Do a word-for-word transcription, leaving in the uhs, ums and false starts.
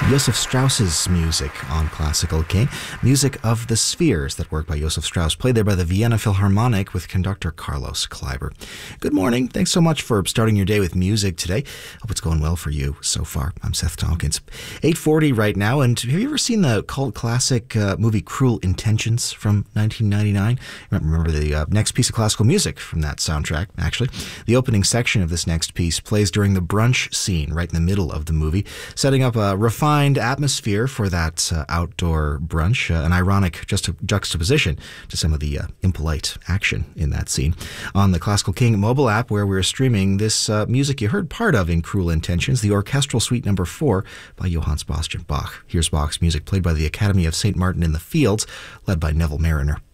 Joseph Strauss's music on Classical K. Music of the Spheres, that work by Joseph Strauss, played there by the Vienna Philharmonic with conductor Carlos Kleiber. Good morning. Thanks so much for starting your day with music today. Hope it's going well for you so far. I'm Seth Tompkins. eight forty right now, and have you ever seen the cult classic uh, movie Cruel Intentions from nineteen ninety-nine? Remember the uh, next piece of classical music from that soundtrack, actually. The opening section of this next piece plays during the brunch scene right in the middle of the movie, setting up a refined atmosphere for that uh, outdoor brunch, uh, an ironic just juxtaposition to some of the uh, impolite action in that scene. On the Classical King mobile app, where we're streaming this uh, music you heard part of in Cruel Intentions, the Orchestral Suite Number four by Johann Sebastian Bach. Here's Bach's music played by the Academy of Saint Martin in the Fields, led by Neville Mariner.